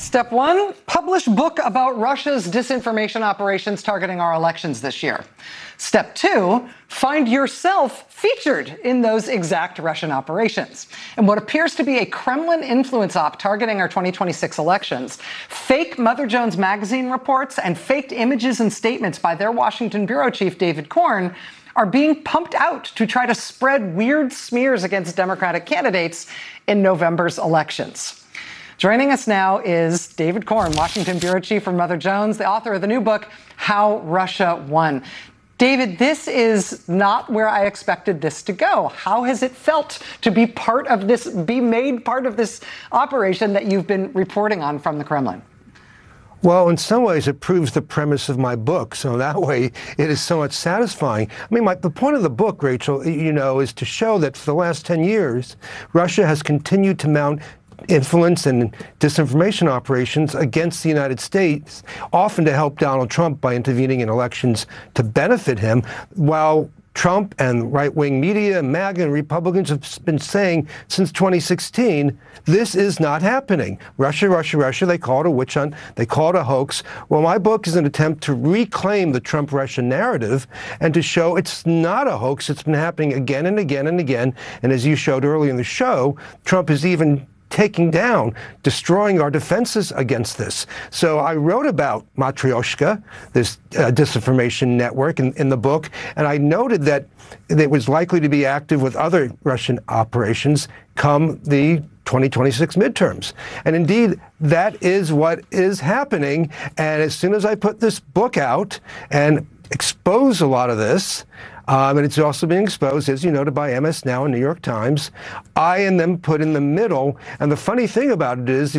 Step one, publish book about Russia's disinformation operations targeting our elections this year. Step two, find yourself featured in those exact Russian operations. And what appears to be a Kremlin influence op targeting our 2026 elections, fake Mother Jones magazine reports and faked images and statements by their Washington bureau chief, David Corn, are being pumped out to try to spread weird smears against Democratic candidates in November's elections. Joining us now is David Corn, Washington bureau chief for Mother Jones, the author of the new book, How Russia Won. David, this is not where I expected this to go. How has it felt to be part of this, be made part of this operation that you've been reporting on from the Kremlin? Well, in some ways, it proves the premise of my book. So that way, it is somewhat satisfying. I mean, the point of the book, Rachel, is to show that for the last 10 years, Russia has continued to mount influence and disinformation operations against the United States, often to help Donald Trump by intervening in elections to benefit him, while Trump and right-wing media, MAGA and Republicans have been saying since 2016, this is not happening. Russia, Russia, Russia, they call it a witch hunt, they call it a hoax. Well, my book is an attempt to reclaim the Trump-Russia narrative and to show it's not a hoax. It's been happening again and again and again. And as you showed earlier in the show, Trump is even taking down, destroying our defenses against this. So I wrote about Matryoshka, this disinformation network in the book, and I noted that it was likely to be active with other Russian operations come the 2026 midterms. And indeed, that is what is happening. And as soon as I put this book out and expose a lot of this, and it's also being exposed, as you noted, by MS Now and New York Times. I and them put in the middle. And the funny thing about it is,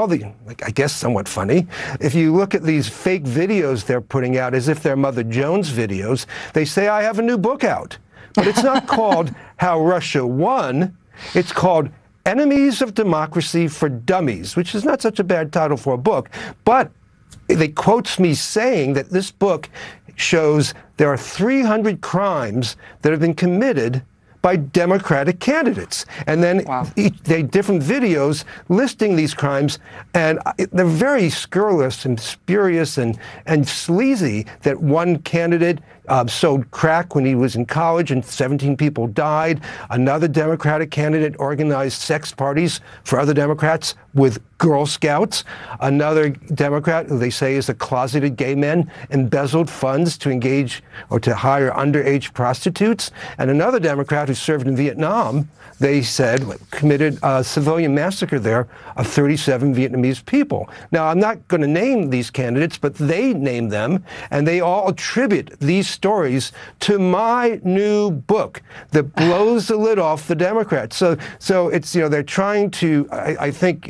I guess somewhat funny, if you look at these fake videos they're putting out as if they're Mother Jones videos, they say, I have a new book out. But it's not called How Russia Won. It's called Enemies of Democracy for Dummies, which is not such a bad title for a book. But it quotes me saying that this book shows there are 300 crimes that have been committed by Democratic candidates. And then they different videos listing these crimes, and they're very scurrilous and spurious and sleazy. That one candidate sold crack when he was in college and 17 people died. Another Democratic candidate organized sex parties for other Democrats with Girl Scouts. Another Democrat, who they say is a closeted gay man, embezzled funds to engage or to hire underage prostitutes. And another Democrat who served in Vietnam, they said, committed a civilian massacre there of 37 Vietnamese people. Now, I'm not going to name these candidates, but they name them, and they all attribute these stories to my new book that blows the lid off the Democrats. So it's, they're trying to, I think,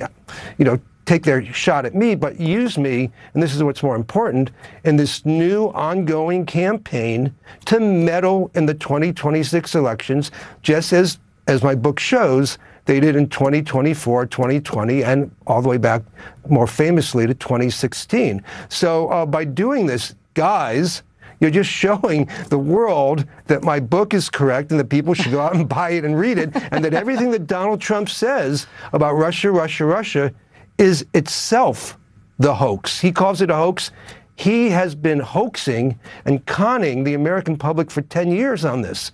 take their shot at me, but use me, and this is what's more important, in this new ongoing campaign to meddle in the 2026 elections, just as my book shows, they did in 2024, 2020, and all the way back more famously to 2016. So by doing this, guys, you're just showing the world that my book is correct and that people should go out and buy it and read it, and that everything that Donald Trump says about Russia, Russia, Russia is itself the hoax. He calls it a hoax. He has been hoaxing and conning the American public for 10 years on this.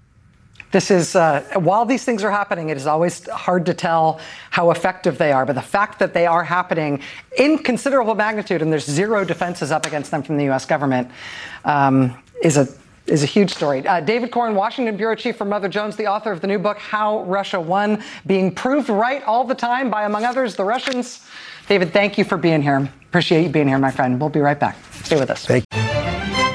This is, while these things are happening, it is always hard to tell how effective they are. But the fact that they are happening in considerable magnitude and there's zero defenses up against them from the U.S. government is a huge story. David Corn, Washington bureau chief for Mother Jones, the author of the new book, How Russia Won, being proved right all the time by, among others, the Russians. David, thank you for being here. Appreciate you being here, my friend. We'll be right back. Stay with us. Thank you.